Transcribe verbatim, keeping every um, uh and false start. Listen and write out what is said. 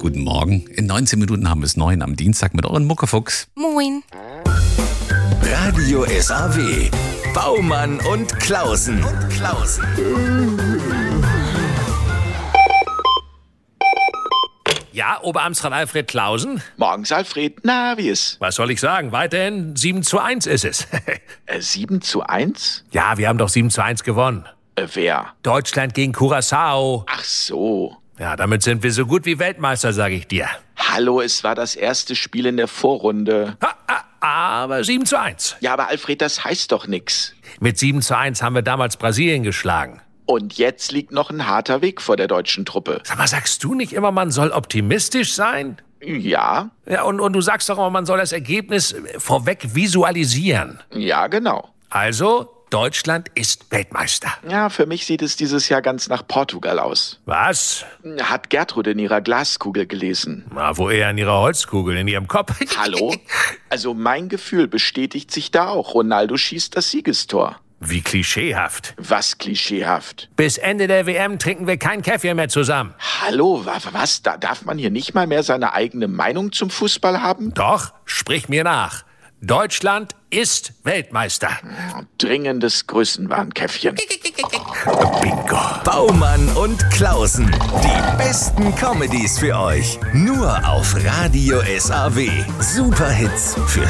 guten Morgen. In neunzehn Minuten haben wir es neun am Dienstag mit euren Muckefuchs. Moin. Radio S A W. Baumann und Klausen. Und Klausen. Ja, Oberamtsrat Alfred Klausen? Morgens, Alfred. Na, wie ist? Was soll ich sagen? Weiterhin sieben zu eins ist es. Äh, sieben zu eins? Ja, wir haben doch sieben zu eins gewonnen. Äh, wer? Deutschland gegen Curaçao. Ach so. Ja, damit sind wir so gut wie Weltmeister, sage ich dir. Hallo, es war das erste Spiel in der Vorrunde. Ha, ha, aber sieben zu eins. Ja, aber Alfred, das heißt doch nix. Mit sieben zu eins haben wir damals Brasilien geschlagen. Und jetzt liegt noch ein harter Weg vor der deutschen Truppe. Sag mal, sagst du nicht immer, man soll optimistisch sein? Ja, Ja, und, und du sagst doch immer, man soll das Ergebnis vorweg visualisieren. ja, genau. Also, Deutschland ist Weltmeister. Ja, für mich sieht es dieses Jahr ganz nach Portugal aus. Was? Hat Gertrud in ihrer Glaskugel gelesen. Na, wo eher in ihrer Holzkugel, in ihrem Kopf. Hallo? Also mein Gefühl bestätigt sich da auch. Ronaldo schießt das Siegestor. Wie klischeehaft. Was klischeehaft. Bis Ende der W M trinken wir kein Kaffee mehr zusammen. Hallo, wa- was? Da darf man hier nicht mal mehr seine eigene Meinung zum Fußball haben? Doch, sprich mir nach. Deutschland ist Weltmeister. Dringendes Größenwahnkäffchen. Bingo. Baumann und Klausen. Die besten Comedies für euch. Nur auf Radio S A W. Superhits für